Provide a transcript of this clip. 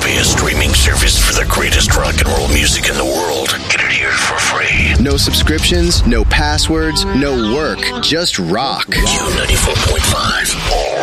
Australia streaming service for the greatest rock and roll music in the world. Get it here for free. No subscriptions, no passwords, no work, just rock. Q94.5.